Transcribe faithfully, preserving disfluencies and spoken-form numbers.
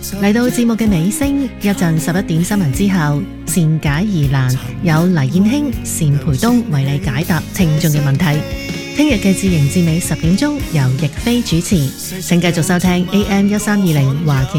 嚟到節目嘅尾聲，一陣十一點新聞之後，善解疑難有黎燕卿、單培東為你解答聽眾嘅問題。聽日嘅自營至美十點鐘由逸飛主持，請繼續收聽 A M 一三二零華僑